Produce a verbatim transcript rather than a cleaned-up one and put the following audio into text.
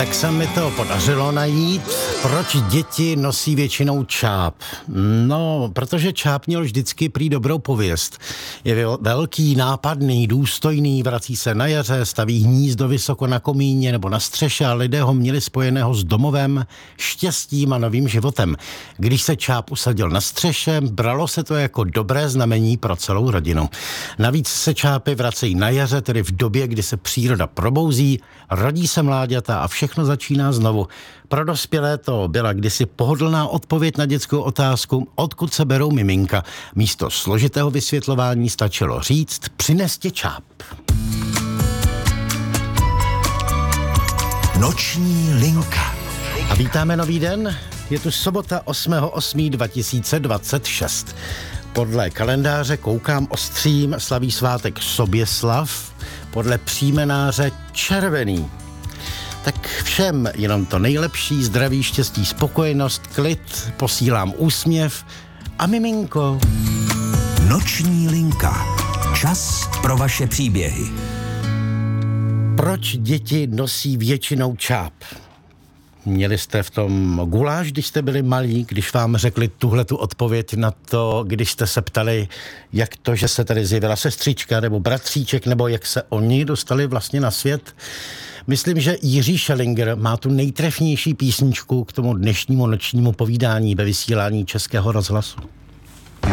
Tak se mi to podařilo najít. Proč děti nosí většinou čáp? No, protože čáp měl vždycky prý dobrou pověst. Je velký, nápadný, důstojný, vrací se na jaře, staví hnízdo vysoko na komíně nebo na střeše a lidé ho měli spojeného s domovem, štěstím a novým životem. Když se čáp usadil na střeše, bralo se to jako dobré znamení pro celou rodinu. Navíc se čápy vracejí na jaře, tedy v době, kdy se příroda probouzí, rodí se mláďata a všechno začíná znovu. Pro dospělé to byla kdysi pohodlná odpověď na dětskou otázku, odkud se berou miminka. Místo složitého vysvětlování stačilo říct, přineste čáp. Noční linka. A vítáme nový den. Je tu sobota osmého osmého dva tisíce dvacet šest. Podle kalendáře Koukám ostřím slaví svátek Soběslav, podle příjmenáře Červený. Tak všem jenom to nejlepší, zdraví, štěstí, spokojenost, klid, posílám úsměv a miminko. Noční linka. Čas pro vaše příběhy. Proč děti nosí většinou čáp? Měli jste v tom guláš, když jste byli malí, když vám řekli tuhletu odpověď na to, když jste se ptali, jak to, že se tady zjevila sestřička nebo bratříček, nebo jak se oni dostali vlastně na svět? Myslím, že Jiří Schellinger má tu nejtrefnější písničku k tomu dnešnímu nočnímu povídání ve vysílání Českého rozhlasu.